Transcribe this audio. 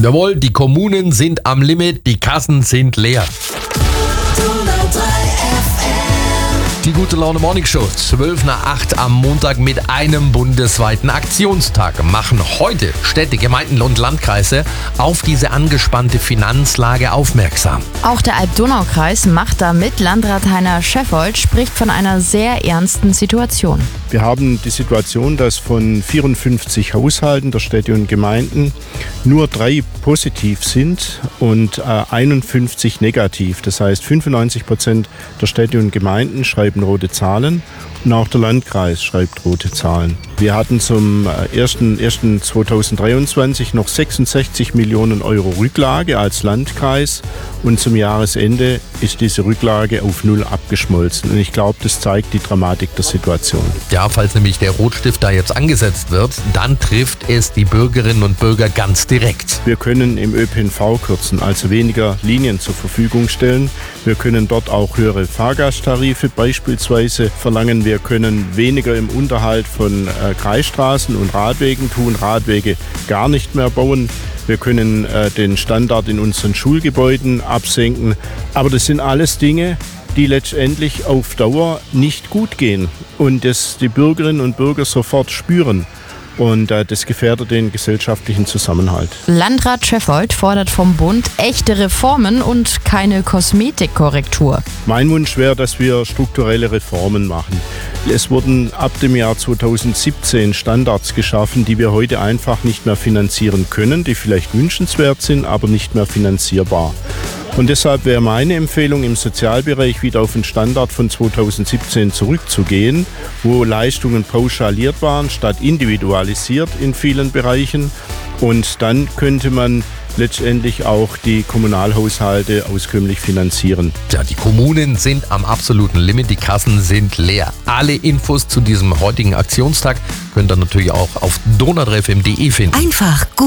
Jawohl, die Kommunen sind am Limit, die Kassen sind leer. Die Gute Laune Morning Show, 7:55 am Montag mit einem bundesweiten Aktionstag, machen heute Städte, Gemeinden und Landkreise auf diese angespannte Finanzlage aufmerksam. Auch der Alb-Donau-Kreis macht da mit. Landrat Heiner Scheffold spricht von einer sehr ernsten Situation. Wir haben die Situation, dass von 54 Haushalten der Städte und Gemeinden nur 3 positiv sind und 51 negativ. Das heißt, 95% der Städte und Gemeinden schreiben rote Zahlen und auch der Landkreis schreibt rote Zahlen. Wir hatten zum 1.1.2023 noch 66 Millionen Euro Rücklage als Landkreis und zum Jahresende ist diese Rücklage auf 0 abgeschmolzen. Und ich glaube, das zeigt die Dramatik der Situation. Ja, falls nämlich der Rotstift da jetzt angesetzt wird, dann trifft es die Bürgerinnen und Bürger ganz direkt. Wir können im ÖPNV kürzen, also weniger Linien zur Verfügung stellen. Wir können dort auch höhere Fahrgasttarife beispielsweise verlangen. Wir können weniger im Unterhalt von Kreisstraßen und Radwegen tun, Radwege gar nicht mehr bauen. Wir können den Standard in unseren Schulgebäuden absenken. Aber das sind alles Dinge, die letztendlich auf Dauer nicht gut gehen und das die Bürgerinnen und Bürger sofort spüren. Und das gefährdet den gesellschaftlichen Zusammenhalt. Landrat Scheffold fordert vom Bund echte Reformen und keine Kosmetikkorrektur. Mein Wunsch wäre, dass wir strukturelle Reformen machen. Es wurden ab dem Jahr 2017 Standards geschaffen, die wir heute einfach nicht mehr finanzieren können, die vielleicht wünschenswert sind, aber nicht mehr finanzierbar. Und deshalb wäre meine Empfehlung, im Sozialbereich wieder auf den Standard von 2017 zurückzugehen, wo Leistungen pauschaliert waren, statt individualisiert in vielen Bereichen. Und dann könnte man letztendlich auch die Kommunalhaushalte auskömmlich finanzieren. Ja, die Kommunen sind am absoluten Limit, die Kassen sind leer. Alle Infos zu diesem heutigen Aktionstag könnt ihr natürlich auch auf donau3fm.de finden. Einfach gut.